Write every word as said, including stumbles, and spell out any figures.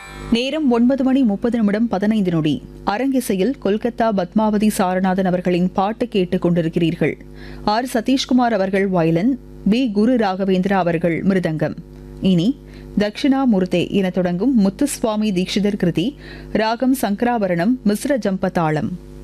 நேரம் ஒன்பது மணி முப்பது நிமிடம் பதினைந்து நொடி. அரங்கிசையில் கொல்கத்தா பத்மாவதி சாரநாதன் அவர்களின் பாட்டு கேட்டுக் கொண்டிருக்கிறீர்கள். ஆர் சதீஷ்குமார் அவர்கள் வயலின், பி குரு ராகவேந்திரா அவர்கள் மிருதங்கம். இனி தக்ஷிணாமூர்த்தே என தொடங்கும் முத்துசுவாமி தீட்சிதர் கிருதி, ராகம் சங்கராபரணம், மிஸ்ர ஜம்ப தாளம்.